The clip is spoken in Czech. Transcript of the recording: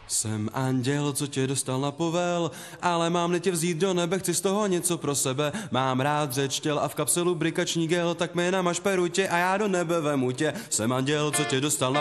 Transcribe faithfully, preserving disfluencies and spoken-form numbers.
Jsem anděl, co tě dostal na povel, ale mám tě vzít do nebe, chci z toho něco pro sebe. Mám rád řeč těl a v kapselu brikační gel, tak mi namaž perutě a já do nebe vemu tě. Jsem anděl, co tě dostal na